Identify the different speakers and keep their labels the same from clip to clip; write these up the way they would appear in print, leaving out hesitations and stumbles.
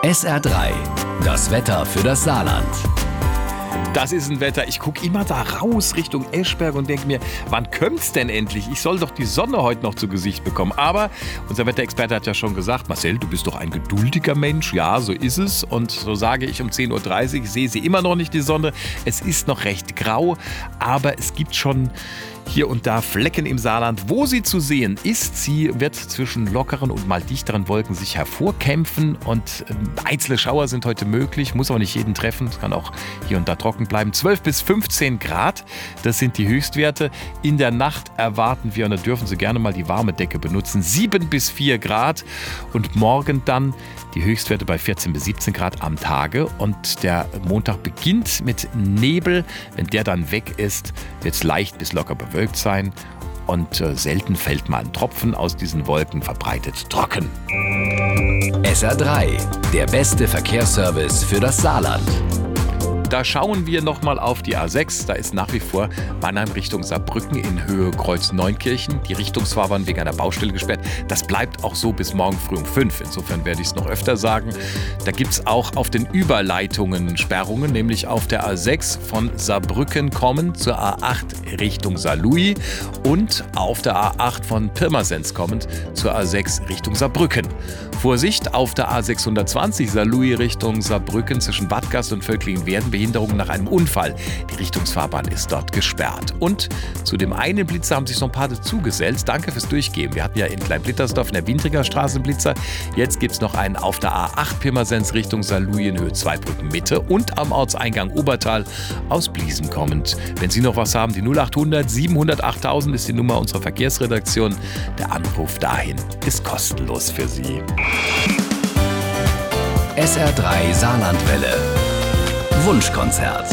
Speaker 1: SR3, das Wetter für das Saarland.
Speaker 2: Das ist ein Wetter. Ich gucke immer da raus Richtung Eschberg und denke mir, wann kommt's denn endlich? Ich soll doch die Sonne heute noch zu Gesicht bekommen. Aber unser Wetterexperte hat ja schon gesagt, Marcel, du bist doch ein geduldiger Mensch. Ja, so ist es. Und so sage ich um 10.30 Uhr, sehe sie immer noch nicht die Sonne. Es ist noch recht grau, aber es gibt schon hier und da Flecken im Saarland, wo sie zu sehen ist. Sie wird zwischen lockeren und mal dichteren Wolken sich hervorkämpfen und einzelne Schauer sind heute möglich, muss aber nicht jeden treffen, kann auch hier und da trocken bleiben. 12 bis 15 Grad, das sind die Höchstwerte. In der Nacht erwarten wir, und da dürfen Sie gerne mal die warme Decke benutzen, 7 bis 4 Grad und morgen dann die Höchstwerte bei 14 bis 17 Grad am Tage und der Montag beginnt mit Nebel. Wenn der dann weg ist, wird es leicht bis locker bewölkt sein und selten fällt mal ein Tropfen aus diesen Wolken, verbreitet trocken.
Speaker 1: SR3, der beste Verkehrsservice für das Saarland.
Speaker 2: Da schauen wir nochmal auf die A6. Da ist nach wie vor Mannheim Richtung Saarbrücken in Höhe Kreuz Neunkirchen. Die Richtungsfahrbahn wegen einer Baustelle gesperrt. Das bleibt auch so bis morgen früh um 5. Insofern werde ich es noch öfter sagen. Da gibt es auch auf den Überleitungen Sperrungen, nämlich auf der A6 von Saarbrücken kommend zur A8 Richtung Saarlouis und auf der A8 von Pirmasens kommend zur A6 Richtung Saarbrücken. Vorsicht, auf der A620 Saarlouis Richtung Saarbrücken zwischen Bad Gast und Völklingen-Werden Behinderungen nach einem Unfall. Die Richtungsfahrbahn ist dort gesperrt. Und zu dem einen Blitzer haben sich so ein paar dazugesellt. Danke fürs Durchgehen. Wir hatten ja in Kleinblittersdorf in der Wintriger Straße einen Blitzer. Jetzt gibt es noch einen auf der A8 Pirmasens Richtung Saarlouis in Höhe Zweibrücken Mitte und am Ortseingang Obertal aus Bliesen kommend. Wenn Sie noch was haben, die 0800 700 8000 ist die Nummer unserer Verkehrsredaktion. Der Anruf dahin ist kostenlos für Sie.
Speaker 1: SR3 Saarlandwelle. Wunschkonzert.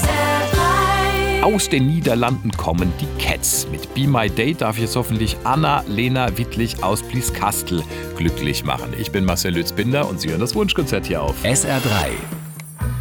Speaker 2: Aus den Niederlanden kommen die Cats. Mit Be My Day darf jetzt hoffentlich Anna-Lena Wittlich aus Blieskastel glücklich machen. Ich bin Marcel Lützbinder und Sie hören das Wunschkonzert hier auf
Speaker 1: SR3.